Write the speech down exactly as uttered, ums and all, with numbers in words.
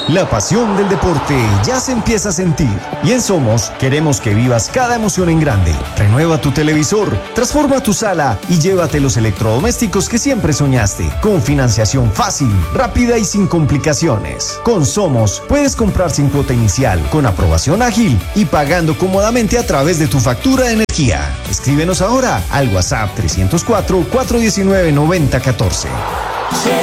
La pasión del deporte ya se empieza a sentir. Y en Somos queremos que vivas cada emoción en grande. Renueva tu televisor, transforma tu sala y llévate los electrodomésticos que siempre soñaste. Con financiación fácil, rápida y sin complicaciones. Con Somos puedes comprar sin cuota inicial, con aprobación ágil y pagando cómodamente a través de tu factura de energía. Escríbenos ahora al WhatsApp trescientos cuatro, cuatrocientos diecinueve, noventa catorce.